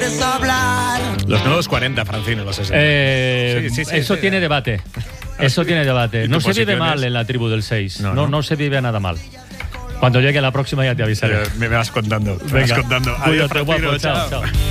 Los nuevos 40, Francino, los 60. Eso tiene debate. Eso tiene debate. No se vive mal en la tribu del 6. No se vive nada mal. Cuando llegue la próxima ya te avisaré. Me vas contando. Adiós, Cuídate, Francino, guapo. Chao.